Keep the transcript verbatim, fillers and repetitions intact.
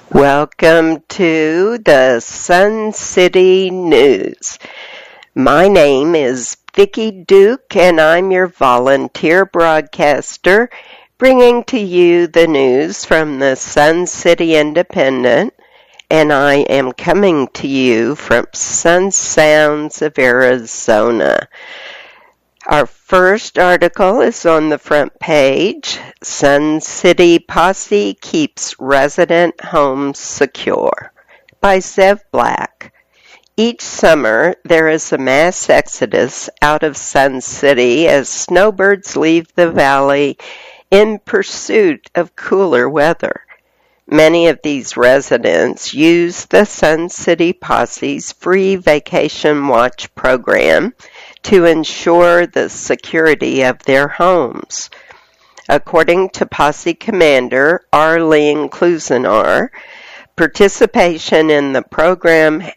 Welcome to the Sun City News. My name is Vicki Duke and I'm your volunteer broadcaster bringing to you the news from the Sun City Independent, and I am coming to you from Sun Sounds of Arizona. Our first article is on the front page. Sun City Posse Keeps Resident Homes Secure by Zev Black. Each summer, there is a mass exodus out of Sun City as snowbirds leave the valley in pursuit of cooler weather. Many of these residents use the Sun City Posse's free Vacation Watch program to ensure the security of their homes. According to Posse Commander Arlene Klusenar, participation in the program